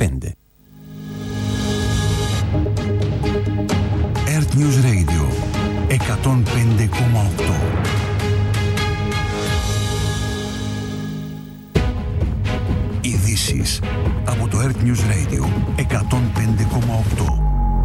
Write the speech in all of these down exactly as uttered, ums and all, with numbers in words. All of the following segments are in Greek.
πέντε. Earth News Radio εκατόν πέντε κόμμα οκτώ. Ειδήσεις από το Earth News Radio εκατόν πέντε κόμμα οκτώ.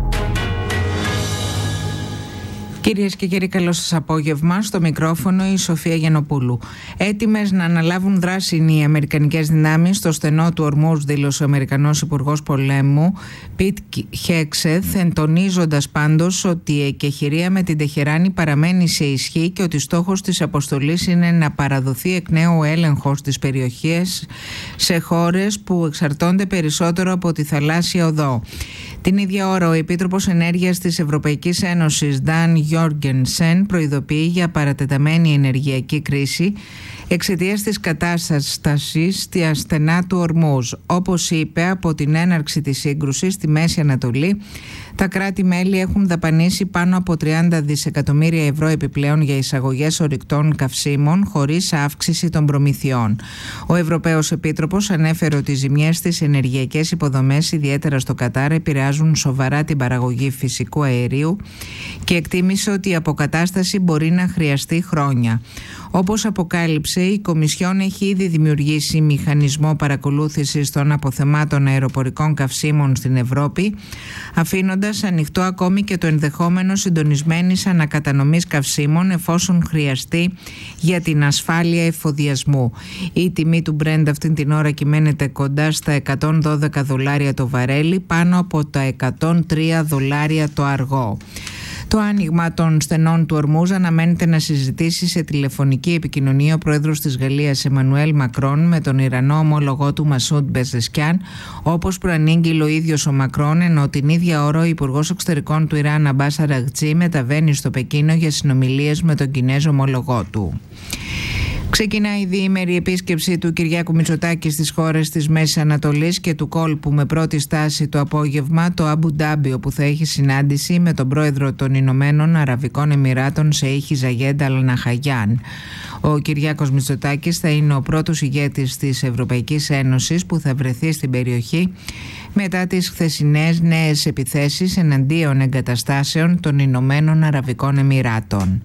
Κυρίες και κύριοι, καλό σας απόγευμα. Στο μικρόφωνο η Σοφία Γιαννοπούλου. Έτοιμες να αναλάβουν δράση είναι οι αμερικανικές δυνάμεις στο στενό του Ορμούζ, δήλωσε ο Αμερικανός Υπουργός Πολέμου Πιτ Χέξεθ, εντονίζοντας πάντως ότι η εκεχηρία με την Τεχεράνη παραμένει σε ισχύ και ότι στόχος της αποστολής είναι να παραδοθεί εκ νέου ο έλεγχος της περιοχής σε χώρες που εξαρτώνται περισσότερο από τη θαλάσσια οδό. Την ίδια ώρα, ο Επίτροπος Ενέργειας της Ευρωπαϊκής Ένωσης, Dan Jorgensen, προειδοποιεί για παρατεταμένη ενεργειακή κρίση εξαιτίας της κατάστασης στη στενά του Ορμούζ. Όπως είπε, από την έναρξη της σύγκρουσης στη Μέση Ανατολή, τα κράτη-μέλη έχουν δαπανίσει πάνω από τριάντα δισεκατομμύρια ευρώ επιπλέον για εισαγωγές ορυκτών καυσίμων χωρίς αύξηση των προμηθειών. Ο Ευρωπαίος Επίτροπος ανέφερε ότι οι ζημιές στις ενεργειακές υποδομές, ιδιαίτερα στο Κατάρ, επηρεάζουν σοβαρά την παραγωγή φυσικού αερίου και εκτίμησε ότι η αποκατάσταση μπορεί να χρειαστεί χρόνια. Όπως αποκάλυψε, η Κομισιόν έχει ήδη δημιουργήσει μηχανισμό παρακολούθησης των αποθεμάτων αεροπορικών καυσίμων στην Ευρώπη, αφήνοντας ανοιχτό ακόμη και το ενδεχόμενο συντονισμένης ανακατανομής καυσίμων εφόσον χρειαστεί για την ασφάλεια εφοδιασμού. Η τιμή του Brent αυτήν την ώρα κυμαίνεται κοντά στα εκατόν δώδεκα δολάρια το βαρέλι, πάνω από τα εκατόν τρία δολάρια το αργό. Το άνοιγμα των στενών του Ορμούζ αναμένεται να συζητήσει σε τηλεφωνική επικοινωνία ο πρόεδρος της Γαλλίας Εμμανουέλ Μακρόν με τον Ιρανό ομόλογό του Μασούντ Πεζεσκιάν, όπως προανήγγειλε ο ίδιος ο Μακρόν, ενώ την ίδια ώρα ο Υπουργός Εξωτερικών του Ιράν Αμπάς Αραγτζή μεταβαίνει στο Πεκίνο για συνομιλίες με τον Κινέζο ομόλογό του. Ξεκινάει η διήμερη επίσκεψη του Κυριάκου Μητσοτάκη στις χώρες της Μέσης Ανατολής και του κόλπου, με πρώτη στάση το απόγευμα το Αμπου Ντάμπι, όπου θα έχει συνάντηση με τον πρόεδρο των Ηνωμένων Αραβικών Εμιράτων Σεΐχ Ζαγέντ Αλ Ναχαγιάν. Ο Κυριάκος Μητσοτάκης θα είναι ο πρώτος ηγέτης της Ευρωπαϊκής Ένωσης που θα βρεθεί στην περιοχή μετά τις χθεσινές νέες επιθέσεις εναντίον εγκαταστάσεων των Ηνωμένων Αραβικών Εμιράτων.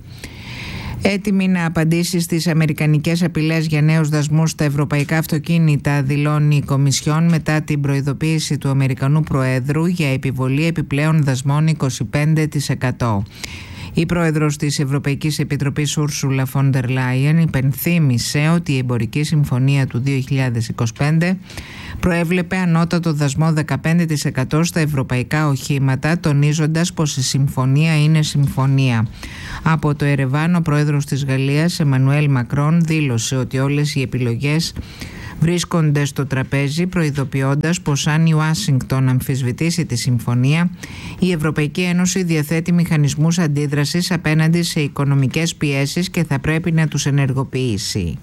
Έτοιμη να απαντήσει στις αμερικανικές απειλές για νέους δασμούς στα ευρωπαϊκά αυτοκίνητα, δηλώνει η Κομισιόν μετά την προειδοποίηση του Αμερικανού Προέδρου για επιβολή επιπλέον δασμών είκοσι πέντε τοις εκατό. Η πρόεδρος της Ευρωπαϊκής Επιτροπής Ούρσουλα Φον ντερ Λάιεν υπενθύμησε ότι η εμπορική συμφωνία του δύο χιλιάδες είκοσι πέντε προέβλεπε ανώτατο δασμό δεκαπέντε τοις εκατό στα ευρωπαϊκά οχήματα, τονίζοντας πως η συμφωνία είναι συμφωνία. Από το Ερεβάν, ο πρόεδρος της Γαλλίας Εμμανουέλ Μακρόν δήλωσε ότι όλες οι επιλογές βρίσκονται στο τραπέζι, προειδοποιώντας πως αν η Ουάσιγκτον αμφισβητήσει τη συμφωνία, η Ευρωπαϊκή Ένωση διαθέτει μηχανισμούς αντίδρασης απέναντι σε οικονομικές πιέσεις και θα πρέπει να τους ενεργοποιήσει.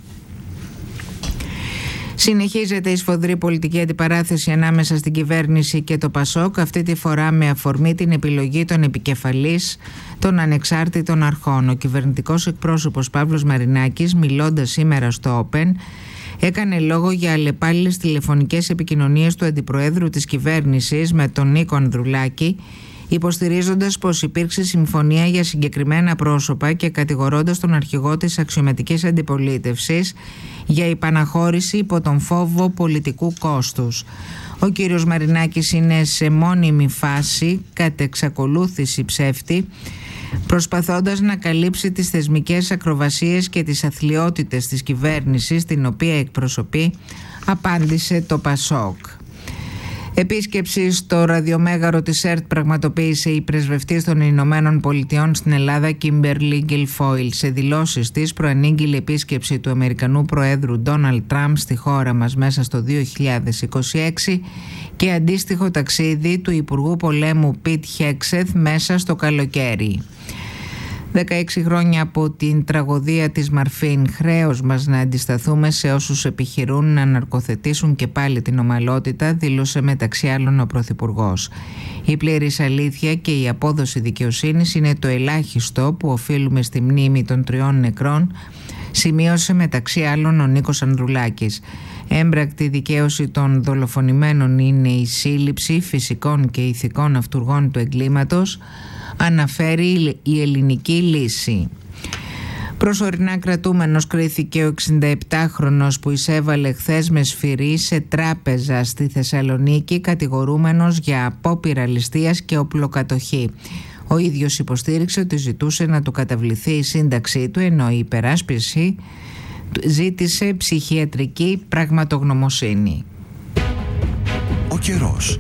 Συνεχίζεται η σφοδρή πολιτική αντιπαράθεση ανάμεσα στην κυβέρνηση και το Πασόκ, αυτή τη φορά με αφορμή την επιλογή των επικεφαλής των ανεξάρτητων αρχών. Ο κυβερνητικός εκπρόσωπος Παύλος Μαρινάκης, μιλώντας σήμερα στο Open, έκανε λόγο για αλλεπάλληλες τηλεφωνικές επικοινωνίες του Αντιπροέδρου της κυβέρνησης με τον Νίκο Ανδρουλάκη, υποστηρίζοντας πως υπήρξε συμφωνία για συγκεκριμένα πρόσωπα και κατηγορώντας τον αρχηγό της αξιωματικής αντιπολίτευσης για υπαναχώρηση υπό τον φόβο πολιτικού κόστους. Ο κύριος Μαρινάκης είναι σε μόνιμη φάση κατ' εξακολούθηση ψεύτη, προσπαθώντας να καλύψει τις θεσμικές ακροβασίες και τις αθλιότητες της κυβέρνησης, την οποία εκπροσωπεί, απάντησε το Πασόκ. Επίσκεψη στο ραδιομέγαρο της ΕΡΤ πραγματοποίησε η πρεσβευτής των Ηνωμένων Πολιτειών στην Ελλάδα, Κίμπερλι Γκιλφόιλ. Σε δηλώσεις της προανήγγειλε επίσκεψη του Αμερικανού Προέδρου Ντόναλντ Τραμπ στη χώρα μας μέσα στο δύο χιλιάδες είκοσι έξι και αντίστοιχο ταξίδι του Υπουργού Πολέμου Πιτ Χέξεθ μέσα στο καλοκαίρι. δεκαέξι χρόνια από την τραγωδία της Μαρφίν, χρέος μας να αντισταθούμε σε όσους επιχειρούν να ναρκοθετήσουν και πάλι την ομαλότητα, δήλωσε μεταξύ άλλων ο Πρωθυπουργός. Η πλήρης αλήθεια και η απόδοση δικαιοσύνης είναι το ελάχιστο που οφείλουμε στη μνήμη των τριών νεκρών, σημείωσε μεταξύ άλλων ο Νίκος Ανδρουλάκης. Έμπρακτη δικαίωση των δολοφονημένων είναι η σύλληψη φυσικών και ηθικών αυτουργών του εγκλήματος, αναφέρει η Ελληνική Λύση. Προσωρινά κρατούμενος κρίθηκε ο εξηνταεπτάχρονος που εισέβαλε χθες με σφυρί σε τράπεζα στη Θεσσαλονίκη, κατηγορούμενος για απόπειρα ληστείας και οπλοκατοχή. Ο ίδιος υποστήριξε ότι ζητούσε να του καταβληθεί η σύνταξή του, ενώ η υπεράσπιση ζήτησε ψυχιατρική πραγματογνωμοσύνη. Ο καιρός.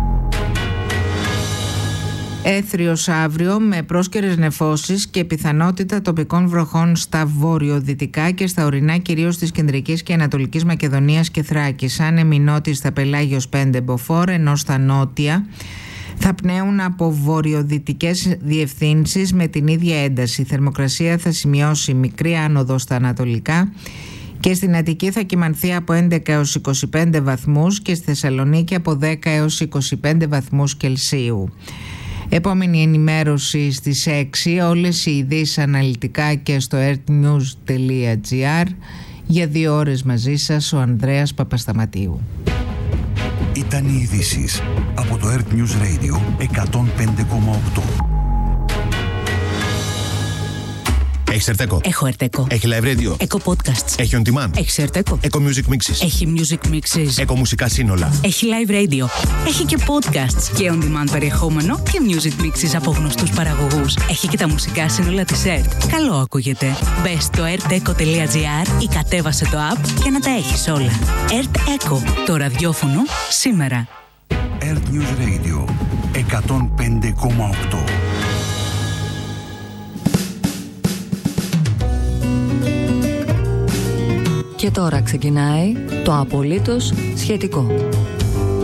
Έθριος αύριο με πρόσκαιρες νεφώσεις και πιθανότητα τοπικών βροχών στα βορειοδυτικά και στα ορεινά κυρίως της κεντρικής και ανατολικής Μακεδονίας και Θράκης. Άνεμοι νότιοι στα Πελάγιος πέντε μποφόρ, ενώ στα νότια θα πνέουν από βορειοδυτικές διευθύνσεις με την ίδια ένταση. Η θερμοκρασία θα σημειώσει μικρή άνοδο στα ανατολικά και στην Αττική θα κυμανθεί από έντεκα έως είκοσι πέντε βαθμούς και στη Θεσσαλονίκη από δέκα έως είκοσι πέντε βαθμούς Κελσίου. Επόμενη ενημέρωση στις έξι, όλες οι ειδήσεις αναλυτικά και στο earthnews τελεία gr. Για δύο ώρες μαζί σας ο Ανδρέας Παπασταματίου. Ήταν οι ειδήσεις από το Earth News Radio εκατόν πέντε κόμμα οκτώ. Έχεις Ερτέκο? Έχω Ερτέκο. Έχει live radio? Έχω podcasts. Έχει on demand? Έχει Ερτέκο. Eco Music Mixes? Έχει music mixes. Eco μουσικά σύνολα? Έχει live radio. Έχει και podcasts και on demand περιεχόμενο και music mixes από γνωστούς παραγωγούς. Έχει και τα μουσικά σύνολα της ΕΡΤ. Καλό ακούγεται. Μπες στο ερτέκο τελεία gr ή κατέβασε το app για να τα έχεις όλα. ΕΡΤ Eco. Το ραδιόφωνο σήμερα. Earth News Radio εκατόν πέντε κόμμα οκτώ. Και τώρα ξεκινάει το απολύτως σχετικό.